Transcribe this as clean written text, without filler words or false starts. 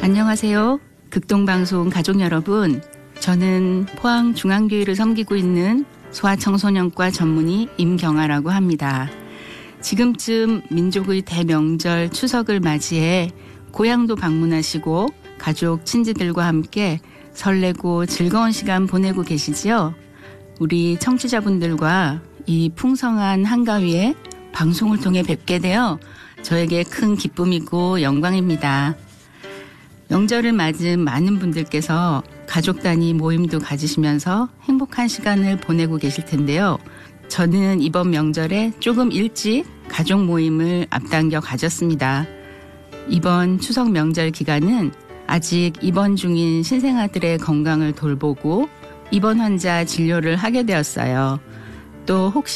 안녕하세요. 극동방송 가족 여러분. 저는 포항중앙교회를 섬기고 있는 소아청소년과 전문의 임경아라고 합니다. 지금쯤 민족의 대명절 추석을 맞이해 고향도 방문하시고 가족, 친지들과 함께 설레고 즐거운 시간 보내고 계시지요? 우리 청취자분들과 이 풍성한 한가위에 방송을 통해 뵙게 되어 저에게 큰 기쁨이고 영광입니다. 명절을 맞은 많은 분들께서 가족 단위 모임도 가지시면서 행복한 시간을 보내고 계실 텐데요. 저는 이번 명절에 조금 일찍 가족 모임을 앞당겨 가졌습니다. 이번 추석 명절 기간은 아직 입원 중인 신생아들의 건강을 돌보고 입원 환자 진료를 하게 되었어요. 또 혹시